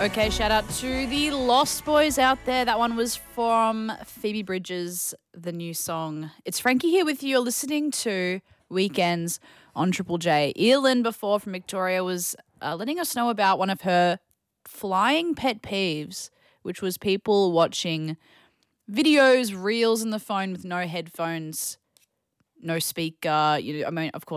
Okay, shout out to the Lost Boys out there. That one was from Phoebe Bridgers, the new song. It's Frankie here with you. You're listening to Weekends on Triple J. Earlyn before from Victoria was letting us know about one of her flying pet peeves, which was people watching videos, reels on the phone with no headphones, no speaker. Of course,